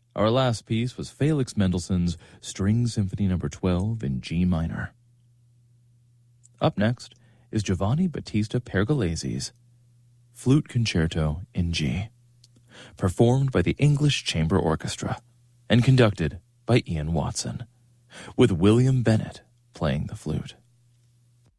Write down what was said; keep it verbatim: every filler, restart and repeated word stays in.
Our last piece was Felix Mendelssohn's String Symphony Number twelve in G minor. Up next is Giovanni Battista Pergolesi's Flute Concerto in G, performed by the English Chamber Orchestra and conducted by Ian Watson, with William Bennett playing the flute.